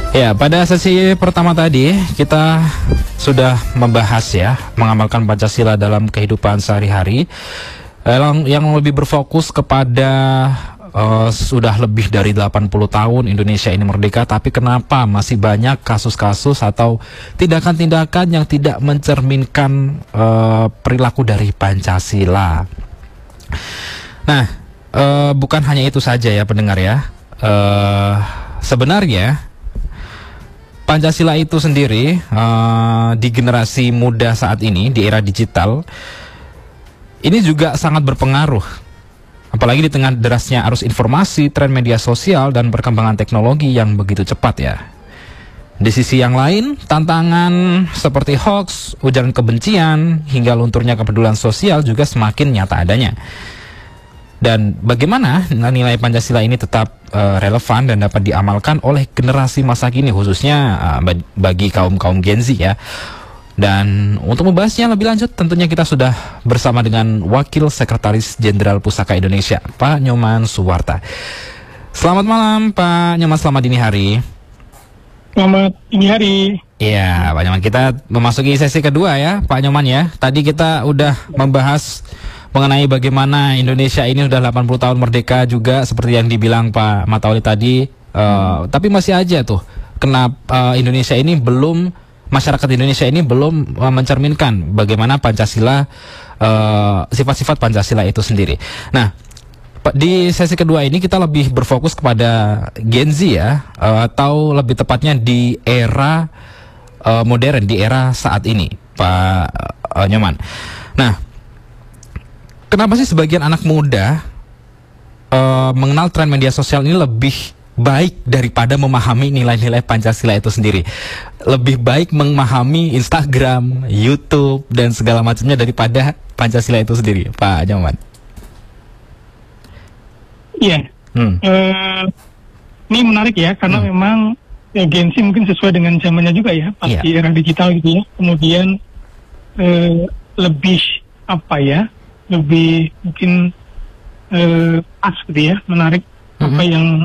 Ya, pada sesi pertama tadi kita sudah membahas ya, mengamalkan Pancasila dalam kehidupan sehari-hari, yang lebih berfokus kepada sudah lebih dari 80 tahun Indonesia ini merdeka, tapi kenapa masih banyak kasus-kasus atau tindakan-tindakan yang tidak mencerminkan perilaku dari Pancasila. Nah, bukan hanya itu saja ya pendengar ya, sebenarnya Pancasila itu sendiri di generasi muda saat ini, di era digital, ini juga sangat berpengaruh. Apalagi di tengah derasnya arus informasi, tren media sosial, dan perkembangan teknologi yang begitu cepat ya. Di sisi yang lain, tantangan seperti hoax, ujaran kebencian, hingga lunturnya kepedulian sosial juga semakin nyata adanya. Dan bagaimana nilai Pancasila ini tetap relevan dan dapat diamalkan oleh generasi masa kini, khususnya bagi kaum Gen Z ya. Dan untuk membahasnya lebih lanjut, tentunya kita sudah bersama dengan Wakil Sekretaris Jenderal Pusaka Indonesia, Pak Nyoman Suwarta. Selamat malam Pak Nyoman, selamat dini hari. Selamat dini hari. Iya Pak Nyoman, kita memasuki sesi kedua ya Pak Nyoman ya. Tadi kita udah membahas mengenai bagaimana Indonesia ini sudah 80 tahun merdeka juga seperti yang dibilang Pak Matauli tadi, tapi masih aja tuh kenapa masyarakat Indonesia ini belum mencerminkan bagaimana Pancasila, sifat-sifat Pancasila itu sendiri. Nah, di sesi kedua ini kita lebih berfokus kepada Gen Z ya, atau lebih tepatnya di era modern, di era saat ini Pak Nyoman. Nah, kenapa sih sebagian anak muda mengenal tren media sosial ini lebih baik daripada memahami nilai-nilai Pancasila itu sendiri? Lebih baik memahami Instagram, YouTube, dan segala macamnya daripada Pancasila itu sendiri, Pak Nyoman. Iya, ini menarik ya, karena memang ya, Gen Z mungkin sesuai dengan zamannya juga ya, pas di era digital gitu ya. Kemudian lebih lebih mungkin pas gitu ya, menarik apa yang